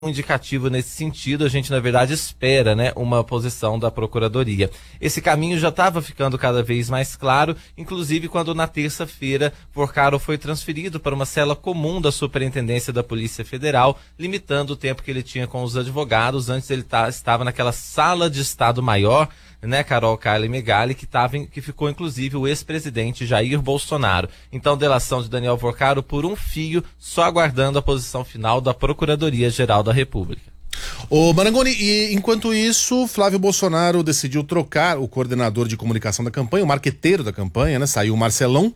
indicativo nesse sentido. A gente, na verdade, espera, né, uma posição da Procuradoria. Esse caminho já estava ficando cada vez mais claro, inclusive quando na terça-feira Porcaro foi transferido para uma cela comum da Superintendência da Polícia Federal, limitando o tempo que ele tinha com os advogados. Antes ele estava naquela sala de Estado-Maior, né, Carol, Carla e Megali, que ficou inclusive o ex-presidente Jair Bolsonaro. Então, delação de Daniel Porcaro por um fio, só aguardando a posição final da Procuradoria-Geral da República. Ô Marangoni, e enquanto isso, Flávio Bolsonaro decidiu trocar o coordenador de comunicação da campanha, o marqueteiro da campanha, né? Saiu o Marcelão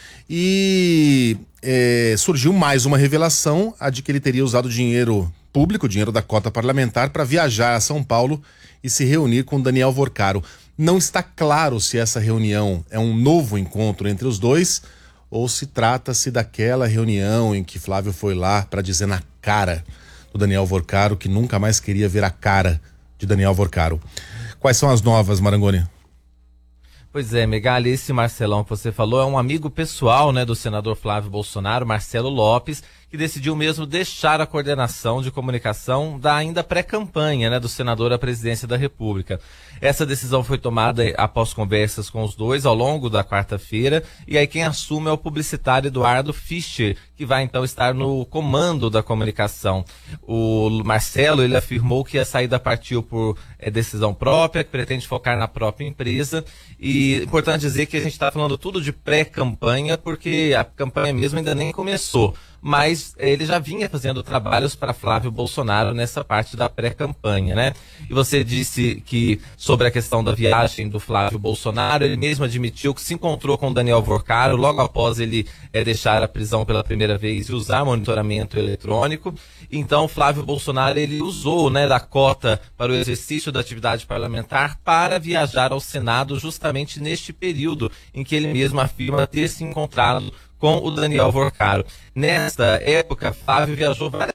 e surgiu mais uma revelação, a de que ele teria usado dinheiro público, dinheiro da cota parlamentar, para viajar a São Paulo e se reunir com Daniel Porcaro. Não está claro se essa reunião é um novo encontro entre os dois ou se trata-se daquela reunião em que Flávio foi lá para dizer na cara do Daniel Porcaro que nunca mais queria ver a cara de Daniel Porcaro. Quais são as novas, Marangoni? Pois é, Megali, esse Marcelão que você falou é um amigo pessoal, né, do senador Flávio Bolsonaro, Marcelo Lopes, que decidiu mesmo deixar a coordenação de comunicação da ainda pré-campanha, né, do senador à presidência da República. Essa decisão foi tomada após conversas com os dois ao longo da quarta-feira, e aí quem assume é o publicitário Eduardo Fischer, que vai então estar no comando da comunicação. O Marcelo, ele afirmou que a saída partiu por decisão própria, que pretende focar na própria empresa, e é importante dizer que a gente está falando tudo de pré-campanha, porque a campanha mesmo ainda nem começou. Mas ele já vinha fazendo trabalhos para Flávio Bolsonaro nessa parte da pré-campanha, né? E você disse que sobre a questão da viagem do Flávio Bolsonaro, ele mesmo admitiu que se encontrou com Daniel Porcaro logo após ele deixar a prisão pela primeira vez e usar monitoramento eletrônico. Então, Flávio Bolsonaro, ele usou, né, da cota para o exercício da atividade parlamentar para viajar ao Senado justamente neste período em que ele mesmo afirma ter se encontrado com o Daniel Porcaro. Nesta época, Flávio viajou várias...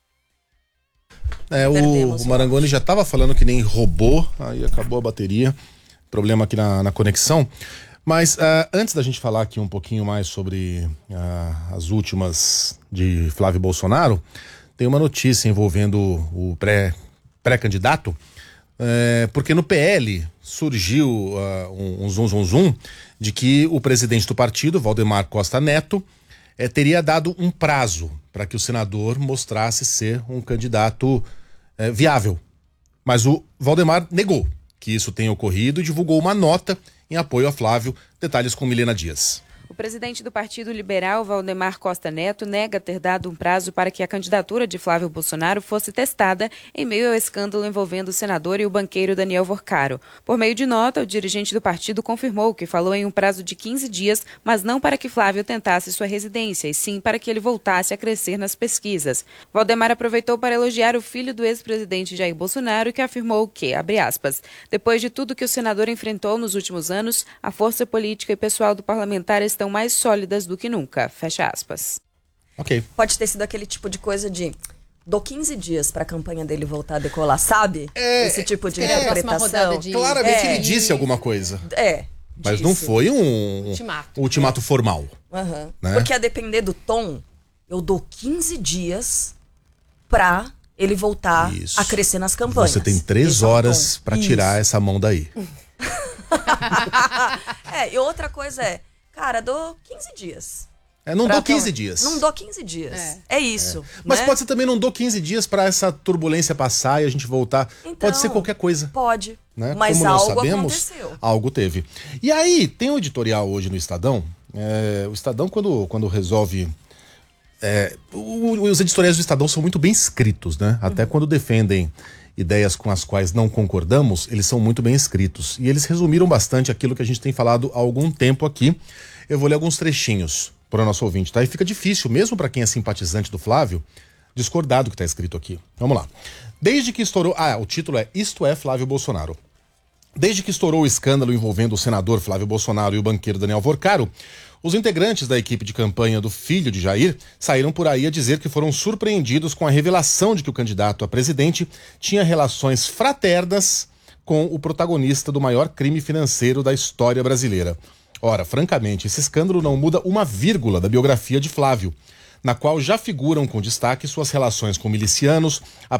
O Marangoni já estava falando que nem robô, aí acabou a bateria, problema aqui na conexão. Mas antes da gente falar aqui um pouquinho mais sobre as últimas de Flávio Bolsonaro, tem uma notícia envolvendo o pré-candidato, porque no PL surgiu um zum de que o presidente do partido, Valdemar Costa Neto, teria dado um prazo para que o senador mostrasse ser um candidato viável. Mas o Valdemar negou que isso tenha ocorrido e divulgou uma nota em apoio a Flávio. Detalhes com Milena Dias. O presidente do Partido Liberal, Valdemar Costa Neto, nega ter dado um prazo para que a candidatura de Flávio Bolsonaro fosse testada em meio ao escândalo envolvendo o senador e o banqueiro Daniel Porcaro. Por meio de nota, o dirigente do partido confirmou que falou em um prazo de 15 dias, mas não para que Flávio tentasse sua residência, e sim para que ele voltasse a crescer nas pesquisas. Valdemar aproveitou para elogiar o filho do ex-presidente Jair Bolsonaro, que afirmou que, abre aspas, depois de tudo que o senador enfrentou nos últimos anos, a força política e pessoal do parlamentar estão mais sólidas do que nunca, fecha aspas. Ok. Pode ter sido aquele tipo de coisa de dou 15 dias pra campanha dele voltar a decolar, sabe? Esse tipo de interpretação. Claramente ele disse alguma coisa. Mas disse. não foi um ultimato formal. Né? Porque a depender do tom, eu dou 15 dias pra ele voltar a crescer nas campanhas. Você tem 3 horas pra tirar essa mão daí. E outra coisa cara, dou 15 dias. Não dou 15 dias. Não dou 15 dias. É isso. Mas né? pode ser também não dou 15 dias pra essa turbulência passar e a gente voltar. Então, pode ser qualquer coisa. Pode. Né? Mas como nós algo sabemos, aconteceu. Algo teve. E aí, tem um editorial hoje no Estadão. O Estadão, quando resolve... os editoriais do Estadão são muito bem escritos, né? Até quando defendem ideias com as quais não concordamos, eles são muito bem escritos. E eles resumiram bastante aquilo que a gente tem falado há algum tempo aqui. Eu vou ler alguns trechinhos para o nosso ouvinte, tá? E fica difícil, mesmo para quem é simpatizante do Flávio, discordar do que está escrito aqui. Vamos lá. Desde que estourou... o título é Isto é Flávio Bolsonaro. Desde que estourou o escândalo envolvendo o senador Flávio Bolsonaro e o banqueiro Daniel Porcaro, os integrantes da equipe de campanha do filho de Jair saíram por aí a dizer que foram surpreendidos com a revelação de que o candidato a presidente tinha relações fraternas com o protagonista do maior crime financeiro da história brasileira. Ora, francamente, esse escândalo não muda uma vírgula da biografia de Flávio. na qual já figuram com destaque suas relações com milicianos, a